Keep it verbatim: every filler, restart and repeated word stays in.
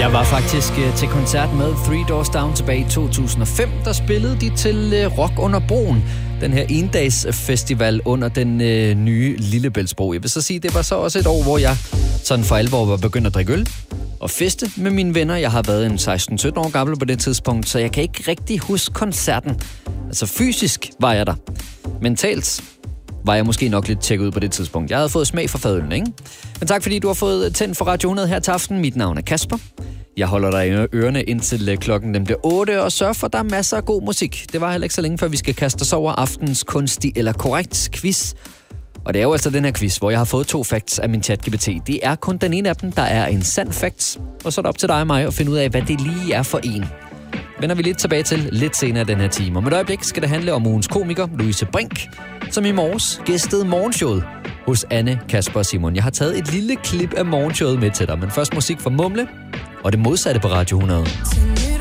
Jeg var faktisk til koncert med Three Doors Down tilbage i to tusind og fem. Der spillede de til Rock under broen. Den her endags festival under den øh, nye Lillebæltsbro. Jeg vil så sige, det var så også et år, hvor jeg sådan for alvor var begyndt at drikke øl og feste med mine venner. Jeg har været en seksten sytten år gammel på det tidspunkt, så jeg kan ikke rigtig huske koncerten. Altså fysisk var jeg der. Mentalt var jeg måske nok lidt tjekket ud på det tidspunkt. Jeg havde fået smag for fadølen, ikke? Men tak fordi du har fået tændt for Radio hundrede her til aften. Mit navn er Kasper. Jeg holder dig i ørerne indtil klokken den bliver otte og sørger for, at der er masser af god musik. Det var heller ikke så længe, før vi skal kaste os over aftens kunstig eller korrekt quiz. Og det er jo altså den her quiz, hvor jeg har fået to facts af min ChatGPT. Det er kun den ene af dem, der er en sand fact. Og så er det op til dig og mig at finde ud af, hvad det lige er for en. Vender vi lidt tilbage til lidt senere den her time. Om et øjeblik skal det handle om ugens komiker, Louise Brink, som i morges gæstede morgenshowet hos Anne, Kasper og Simon. Jeg har taget et lille klip af morgenshowet med til dig, men først musik fra Mumle og det modsatte på Radio hundrede.